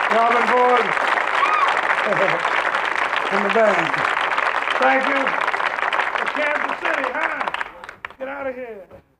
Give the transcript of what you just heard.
Robin Ford and the band. Thank you. Kansas City, huh? Get out of here.